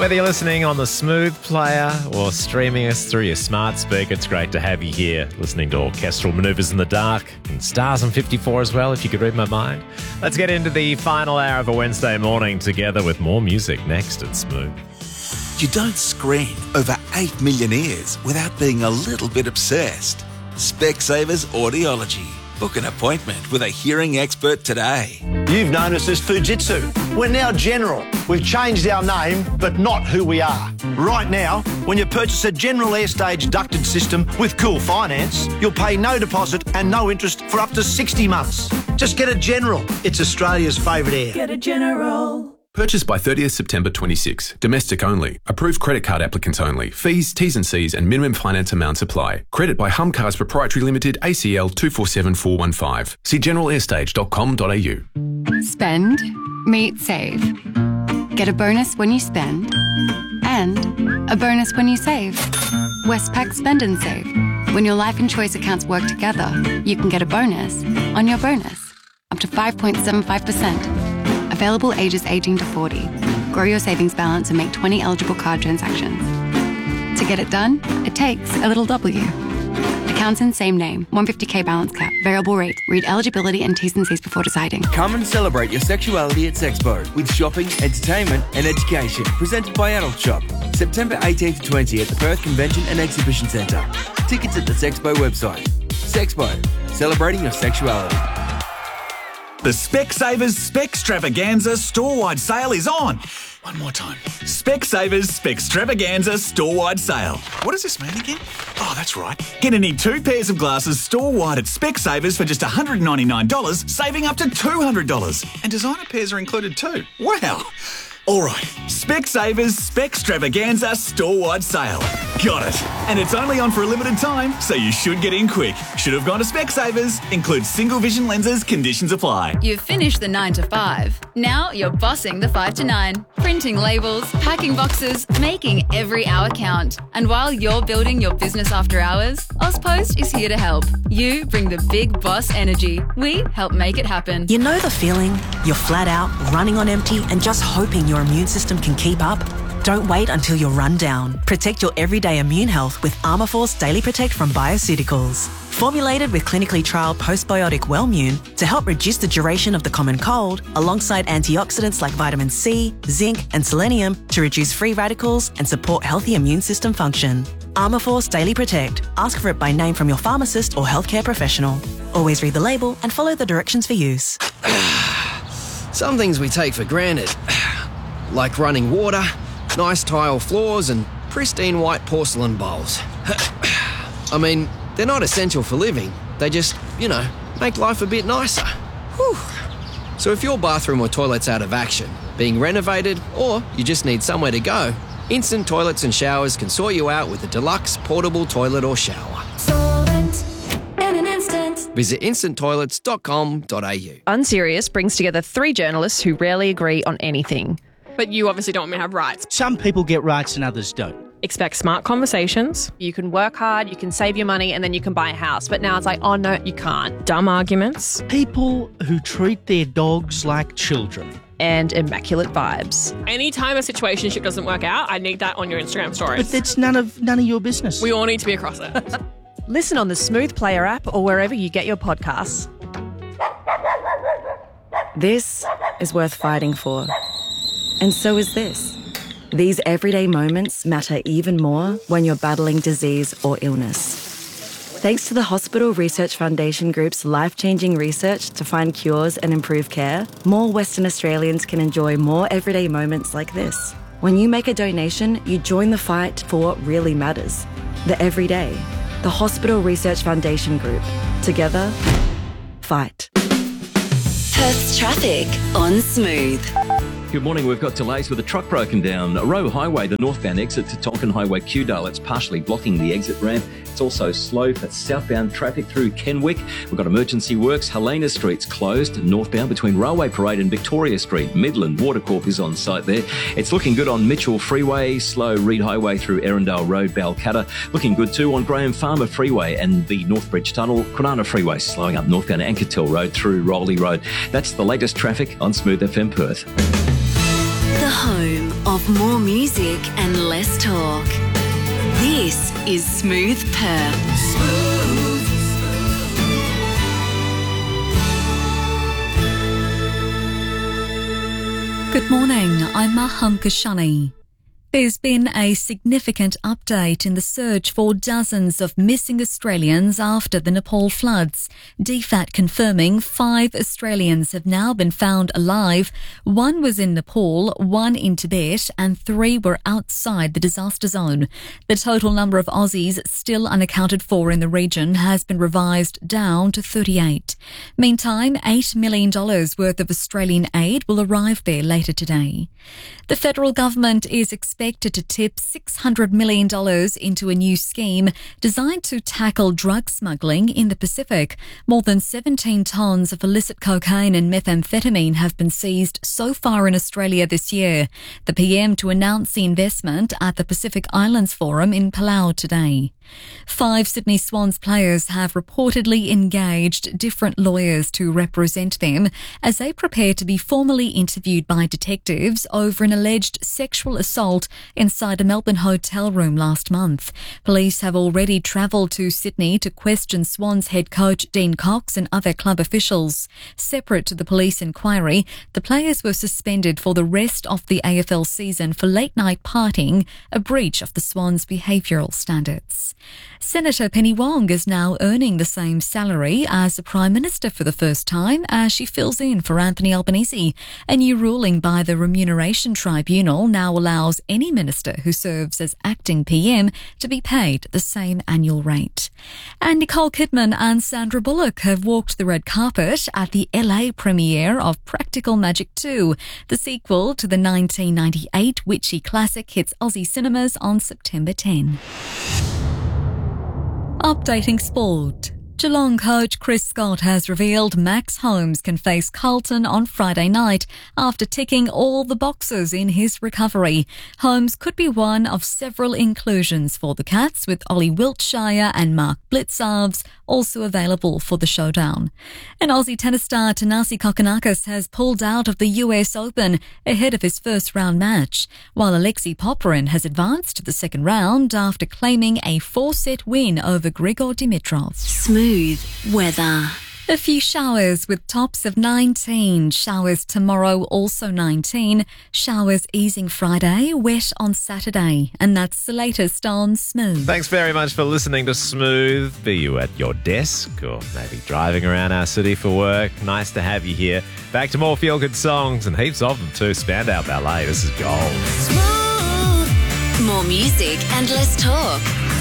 Whether you're listening on the Smooth player or streaming us through your smart speaker, it's great to have you here listening to Orchestral Manoeuvres in the Dark and Stars on 54 as well, if you could read my mind. Let's get into the final hour of a Wednesday morning together with more music next at Smooth. You don't screen over 8 million ears without being a little bit obsessed. Specsavers Audiology. Book an appointment with a hearing expert today. You've known us as Fujitsu. We're now General. We've changed our name, but not who we are. Right now, when you purchase a General Airstage ducted system with Cool Finance, you'll pay no deposit and no interest for up to 60 months. Just get a General. It's Australia's favourite air. Get a General. Purchased by 30th September 26. Domestic only. Approved credit card applicants only. Fees, T's and C's and minimum finance amounts apply. Credit by Humcars Proprietary Limited, ACL 247415. See generalair.com.au. Spend, meet, save. Get a bonus when you spend and a bonus when you save. Westpac Spend and Save. When your life and choice accounts work together, you can get a bonus on your bonus. Up to 5.75%. Available ages 18 to 40. Grow your savings balance and make 20 eligible card transactions. To get it done, it takes a little W. Accounts in same name. 150k balance cap. Variable rate. Read eligibility and T's and C's before deciding. Come and celebrate your sexuality at Sexpo with shopping, entertainment and education. Presented by Adult Shop. September 18th to 20 at the Perth Convention and Exhibition Centre. Tickets at the Sexpo website. Sexpo. Celebrating your sexuality. The Specsavers Specstravaganza store-wide sale is on. One more time. Specsavers Specstravaganza store-wide sale. What does this mean again? Oh, that's right. Get any 2 pairs of glasses store-wide at Specsavers for just $199, saving up to $200. And designer pairs are included too. Wow. All right, Specsavers Specstravaganza store-wide sale. Got it. And it's only on for a limited time, so you should get in quick. Should have gone to Specsavers. Includes single vision lenses. Conditions apply. You've finished the 9 to 5. Now you're bossing the 5 to 9. Printing labels, packing boxes, making every hour count. And while you're building your business after hours, Ozpost is here to help. You bring the big boss energy. We help make it happen. You know the feeling? You're flat out, running on empty and just hoping your immune system can keep up? Don't wait until you're run down. Protect your everyday immune health with Armourforce Daily Protect from Bioceuticals. Formulated with clinically trialled postbiotic Wellmune to help reduce the duration of the common cold, alongside antioxidants like vitamin C, zinc and selenium to reduce free radicals and support healthy immune system function. Armourforce Daily Protect. Ask for it by name from your pharmacist or healthcare professional. Always read the label and follow the directions for use. Some things we take for granted, like running water, nice tile floors and pristine white porcelain bowls. I mean, they're not essential for living. They just, make life a bit nicer. Whew. So if your bathroom or toilet's out of action, being renovated, or you just need somewhere to go, Instant Toilets and Showers can sort you out with a deluxe portable toilet or shower. Solvent in an instant. Visit instanttoilets.com.au. Unserious brings together 3 journalists who rarely agree on anything. But you obviously don't want me to have rights. Some people get rights and others don't. Expect smart conversations. You can work hard, you can save your money, and then you can buy a house. But now it's like, oh no, you can't. Dumb arguments. People who treat their dogs like children. And immaculate vibes. Anytime a situationship doesn't work out, I need that on your Instagram stories. But that's none of your business. We all need to be across it. Listen on the Smooth Player app or wherever you get your podcasts. This is worth fighting for. And so is this. These everyday moments matter even more when you're battling disease or illness. Thanks to the Hospital Research Foundation Group's life-changing research to find cures and improve care, more Western Australians can enjoy more everyday moments like this. When you make a donation, you join the fight for what really matters. The everyday. The Hospital Research Foundation Group. Together, fight. Perth's traffic on Smooth. Good morning. We've got delays with a truck broken down. Roe Highway, the northbound exit to Tonkin Highway Kewdale. It's partially blocking the exit ramp. It's also slow for southbound traffic through Kenwick. We've got emergency works. Helena Street's closed northbound between Railway Parade and Victoria Street. Midland Watercorp is on site there. It's looking good on Mitchell Freeway. Slow Reed Highway through Erindale Road, Balcatta. Looking good too on Graham Farmer Freeway and the Northbridge Tunnel. Kwinana Freeway slowing up northbound Ankertel Road through Rowley Road. That's the latest traffic on Smooth FM Perth. The home of more music and less talk. This is Smooth Perth. Good morning, I'm Maham Kashani. There's been a significant update in the search for dozens of missing Australians after the Nepal floods. DFAT confirming 5 Australians have now been found alive. 1 was in Nepal, 1 in Tibet, and 3 were outside the disaster zone. The total number of Aussies still unaccounted for in the region has been revised down to 38. Meantime, $8 million worth of Australian aid will arrive there later today. The federal government is expected to tip $600 million into a new scheme designed to tackle drug smuggling in the Pacific. More than 17 tonnes of illicit cocaine and methamphetamine have been seized so far in Australia this year. The PM to announce the investment at the Pacific Islands Forum in Palau today. 5 Sydney Swans players have reportedly engaged different lawyers to represent them as they prepare to be formally interviewed by detectives over an alleged sexual assault inside a Melbourne hotel room last month. Police have already travelled to Sydney to question Swans head coach Dean Cox and other club officials. Separate to the police inquiry, the players were suspended for the rest of the AFL season for late-night partying, a breach of the Swans' behavioural standards. Senator Penny Wong is now earning the same salary as the Prime Minister for the first time as she fills in for Anthony Albanese. A new ruling by the Remuneration Tribunal now allows any minister who serves as acting PM to be paid the same annual rate. And Nicole Kidman and Sandra Bullock have walked the red carpet at the LA premiere of Practical Magic 2. The sequel to the 1998 witchy classic hits Aussie cinemas on September 10. Updating sport. Geelong coach Chris Scott has revealed Max Holmes can face Carlton on Friday night after ticking all the boxes in his recovery. Holmes could be one of several inclusions for the Cats, with Ollie Wiltshire and Mark Blitzarves also available for the showdown. And Aussie tennis star Thanasi Kokkinakis has pulled out of the US Open ahead of his first round match, while Alexei Popyrin has advanced to the second round after claiming a 4-set win over Grigor Dimitrov. Smooth weather. A few showers with tops of 19. Showers tomorrow, also 19. Showers easing Friday, wet on Saturday. And that's the latest on Smooth. Thanks very much for listening to Smooth. Be you at your desk or maybe driving around our city for work. Nice to have you here. Back to more feel-good songs and heaps of them too. Spandau Ballet, this is gold. Smooth. More music and less talk.